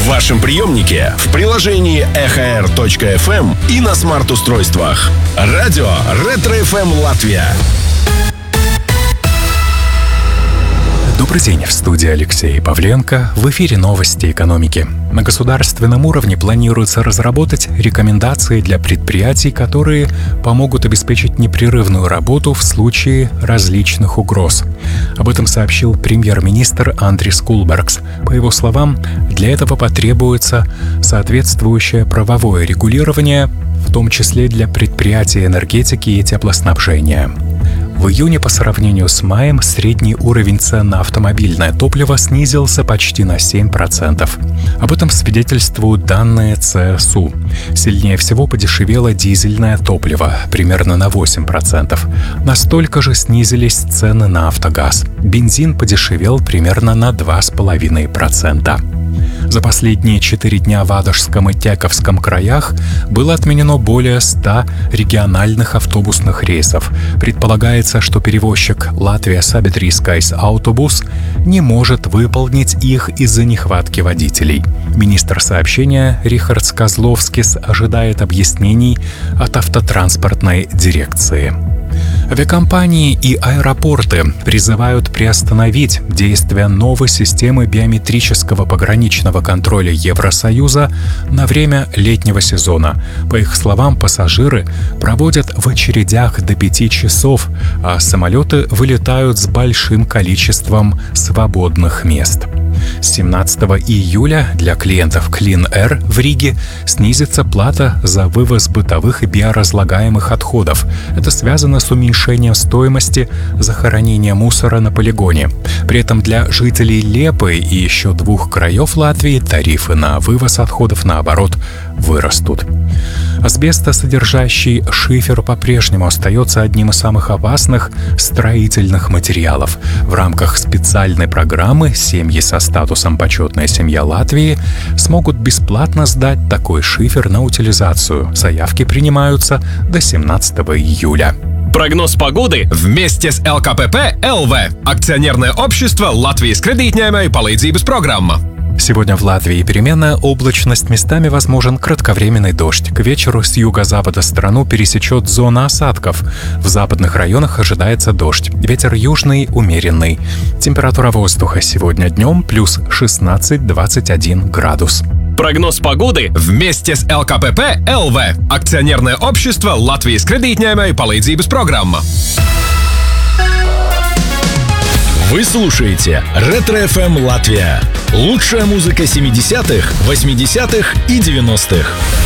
В вашем приемнике, в приложении EHR.FM и на смарт-устройствах. Радио Ретро-ФМ Латвия. Добрый день, в студии Алексей Павленко. В эфире новости экономики. На государственном уровне планируется разработать рекомендации для предприятий, которые помогут обеспечить непрерывную работу в случае различных угроз. Об этом сообщил премьер-министр Андрис Кулбергс. По его словам, для этого потребуется соответствующее правовое регулирование, в том числе для предприятий энергетики и теплоснабжения. В июне по сравнению с маем средний уровень цен на автомобильное топливо снизился почти на 7%. Об этом свидетельствуют данные ЦСУ. Сильнее всего подешевело дизельное топливо, примерно на 8%. Настолько же снизились цены на автогаз. Бензин подешевел примерно на 2,5%. За последние 4 дня в Адашском и Тековском краях было отменено более 100 региональных автобусных рейсов. Предполагается, что перевозчик Латвия Сабидрийскais Автобус не может выполнить их из-за нехватки водителей. Министр сообщения Рихардс Козловскис ожидает объяснений от автотранспортной дирекции. Авиакомпании и аэропорты призывают приостановить действие новой системы биометрического пограничного контроля Евросоюза на время летнего сезона. По их словам, пассажиры проводят в очередях до 5 часов, а самолеты вылетают с большим количеством свободных мест. С 17 июля для клиентов Clean Air в Риге снизится плата за вывоз бытовых и биоразлагаемых отходов. Это связано с уменьшением стоимости захоронения мусора на полигоне. При этом для жителей Лепы и еще 2 краев Латвии тарифы на вывоз отходов, наоборот, вырастут. Асбестосодержащий шифер по-прежнему остается одним из самых опасных строительных материалов. В рамках специальной программы семьи со статусом «Почетная семья Латвии» смогут бесплатно сдать такой шифер на утилизацию. Заявки принимаются до 17 июля. Прогноз погоды вместе с ЛКПП ЛВ. Акционерное общество Латвijas кредитņēmēju palīdzības программа. Сегодня в Латвии переменная облачность, местами возможен кратковременный дождь. К вечеру с юго-запада страну пересечет зона осадков. В западных районах ожидается дождь. Ветер южный, умеренный. Температура воздуха сегодня днем плюс 16-21 градус. Прогноз погоды вместе с ЛКПП ЛВ. Акционерное общество Латвijas kreditņēmēju palīdzības программа. Вы слушаете Ретро-ФМ Латвия. Лучшая музыка 70-х, 80-х и 90-х.